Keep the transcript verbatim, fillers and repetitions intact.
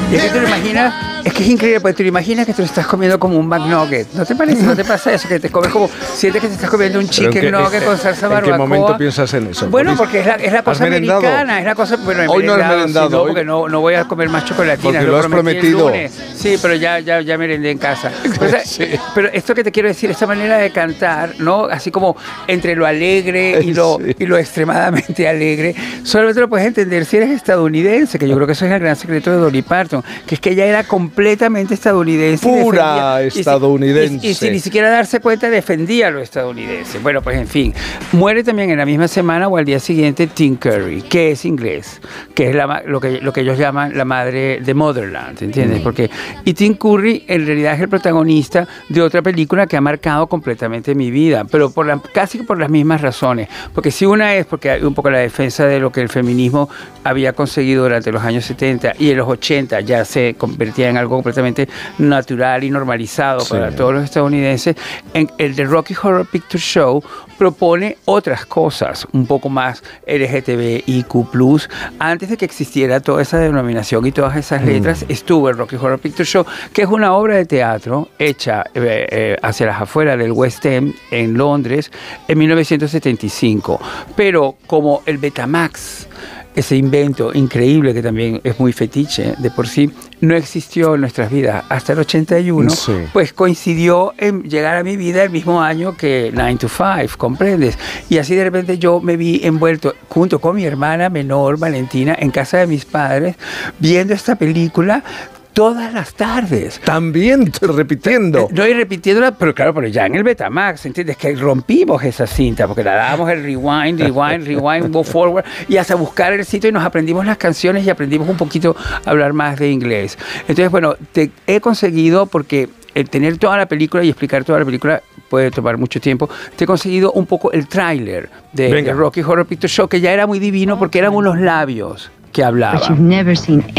Y es que te lo imaginas, es que es increíble, porque te lo imaginas que te lo estás comiendo como un McNugget. ¿No te parece? ¿No te pasa eso? Que te comes como, sientes que te estás comiendo un chicken nugget con salsa barbacoa. ¿En qué momento piensas en eso? Bueno, porque es la, es la cosa americana, es la cosa, bueno, hoy no has merendado, sí, no, hoy. porque no, no voy a comer más chocolatina. Porque lo, lo has prometido. Sí, pero ya, ya, ya merendé en casa. Pero, sí. pero esto que te quiero decir, esta manera de cantar, ¿no? Así como entre lo alegre y lo, sí. y lo extremadamente alegre, solamente lo puedes entender si eres estadounidense, que yo creo que eso es el gran secreto de Dolly Parton, que es que ella era completamente estadounidense. Pura estadounidense. Y, y, y sin ni siquiera darse cuenta defendía a lo estadounidense. Bueno, pues en fin. Muere también en la misma semana o al día siguiente Tim Curry, que es inglés, que es la, lo, que, lo que ellos llaman la madre de Motherland, ¿entiendes? Mm. Porque, y Tim Curry en realidad es el protagonista de otra película que ha marcado completamente mi vida, pero por la, casi por las mismas razones. Porque si una es porque hay un poco la defensa de lo que el feminismo había conseguido durante los años setenta y en los ochenta ya se convertía en algo completamente natural y normalizado sí. para todos los estadounidenses, en el The Rocky Horror Picture Show propone otras cosas, un poco más L G T B I Q plus. Antes de que existiera toda esa denominación y todas esas letras, mm. estuvo el Rocky Horror Picture Show, que es una obra de teatro hecha eh, eh, hacia las afueras del West End, en Londres, en mil novecientos setenta y cinco. Pero como el Betamax, ese invento increíble que también es muy fetiche de por sí, no existió en nuestras vidas hasta el ochenta y uno, sí. pues coincidió en llegar a mi vida el mismo año que nine to five, ¿comprendes? Y así de repente yo me vi envuelto junto con mi hermana menor, Valentina, en casa de mis padres, viendo esta película todas las tardes. También repitiendo. No, y repitiéndola, pero claro, pero ya en el Betamax, ¿entiendes? Que rompimos esa cinta, porque la dábamos el rewind, rewind, rewind, go forward, y hasta buscar el sitio y nos aprendimos las canciones y aprendimos un poquito a hablar más de inglés. Entonces, bueno, te he conseguido, porque el tener toda la película y explicar toda la película puede tomar mucho tiempo, te he conseguido un poco el tráiler de, de Rocky Horror Picture Show, que ya era muy divino porque eran unos labios que hablaban.